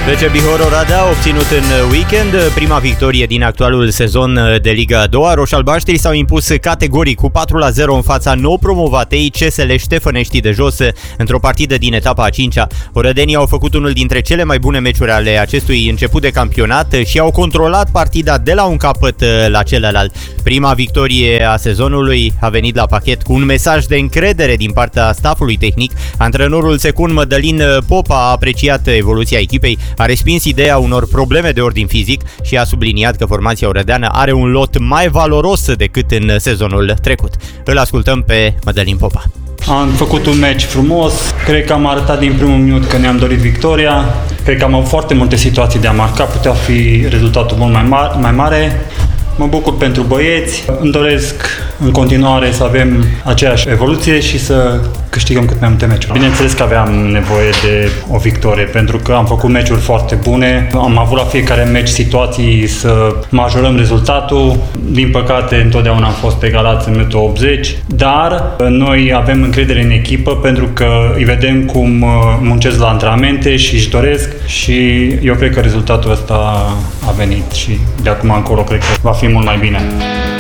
FC Bihor Oradea a obținut în weekend prima victorie din actualul sezon de Liga a doua. Roșalbaștrii s-au impus categoric cu 4-0 în fața nou promovatei CSL Ștefănești de Jos într-o partidă din etapa a 5-a. Orădenii au făcut unul dintre cele mai bune meciuri ale acestui început de campionat și au controlat partida de la un capăt la celălalt. Prima victorie a sezonului a venit la pachet cu un mesaj de încredere din partea staffului tehnic. Antrenorul secund Mădălin Popa a apreciat evoluția echipei, a respins ideea unor probleme de ordin fizic și a subliniat că formația orădeană are un lot mai valoros decât în sezonul trecut. Îl ascultăm pe Mădălin Popa. Am făcut un meci frumos, cred că am arătat din primul minut că ne-am dorit victoria, cred că am avut foarte multe situații de a marca, putea fi rezultatul mult mai mare. Mă bucur pentru băieți, îmi doresc în continuare să avem aceeași evoluție și să câștigăm cât mai multe meciuri. Bineînțeles că aveam nevoie de o victorie, pentru că am făcut meciuri foarte bune, am avut la fiecare meci situații să majorăm rezultatul. Din păcate, întotdeauna am fost egalați în minutul 80, dar noi avem încredere în echipă pentru că îi vedem cum muncesc la antrenamente și își doresc și eu cred că rezultatul ăsta a venit și de acum încolo cred că va fi mult mai bine.